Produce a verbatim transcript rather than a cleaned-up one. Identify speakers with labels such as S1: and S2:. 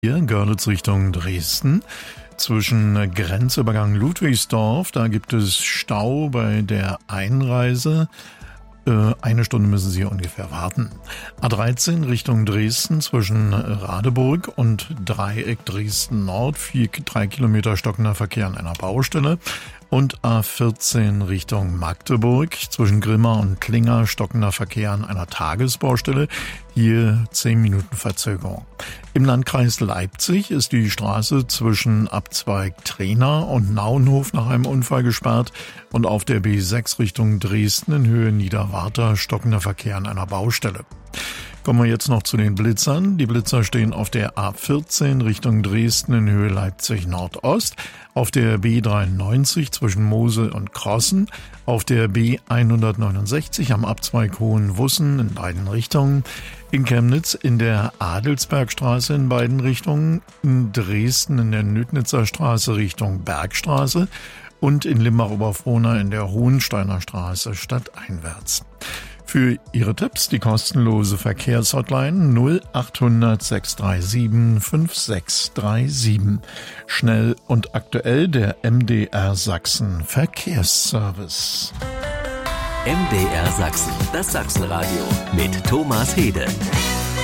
S1: Hier Görlitz Richtung Dresden. Zwischen Grenzübergang Ludwigsdorf, da gibt es Stau bei der Einreise. Äh, eine Stunde müssen Sie ungefähr warten. A dreizehn Richtung Dresden zwischen Radeburg und Dreieck Dresden Nord. Vier, drei Kilometer stockender Verkehr an einer Baustelle. Und A vierzehn Richtung Magdeburg zwischen Grimma und Klinger stockender Verkehr an einer Tagesbaustelle. Hier zehn Minuten Verzögerung. Im Landkreis Leipzig ist die Straße zwischen Abzweig Trena und Nauenhof nach einem Unfall gesperrt und auf der B sechs Richtung Dresden in Höhe Niederwarta stockender Verkehr an einer Baustelle. Kommen wir jetzt noch zu den Blitzern. Die Blitzer stehen auf der A vierzehn Richtung Dresden in Höhe Leipzig Nordost, auf der B dreiundneunzig zwischen Mosel und Crossen, auf der B hundertneunundsechzig am Abzweig Hohenwussen in beiden Richtungen, in Chemnitz in der Adelsbergstraße in beiden Richtungen, in Dresden in der Nödnitzer Straße Richtung Bergstraße und in Limbach-Oberfrohna in der Hohensteiner Straße stadteinwärts. Für Ihre Tipps die kostenlose Verkehrshotline null achthundert sechs drei sieben fünf sechs drei sieben. Schnell und aktuell der M D R Sachsen Verkehrsservice.
S2: M D R Sachsen, das Sachsenradio mit Thomas Hede.